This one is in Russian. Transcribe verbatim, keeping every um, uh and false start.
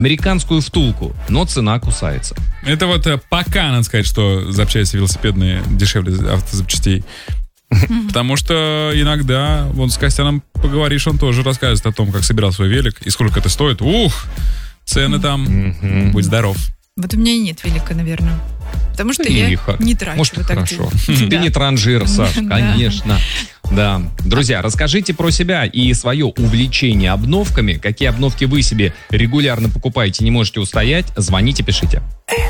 американскую втулку, но цена кусается. Это вот пока, надо сказать, что запчасти велосипедные дешевле автозапчастей. Потому что иногда, вот с Костяном поговоришь, он тоже рассказывает о том, как собирал свой велик и сколько это стоит. Ух, цены там, mm-hmm. будь здоров. Вот у меня и нет велика, наверное. Потому что я Лихо. не трачу. Может, вот хорошо. Так. Ты Да. не транжир, Саш, Да. конечно. Да. Друзья, расскажите про себя и свое увлечение обновками. Какие обновки вы себе регулярно покупаете, не можете устоять? Звоните, пишите.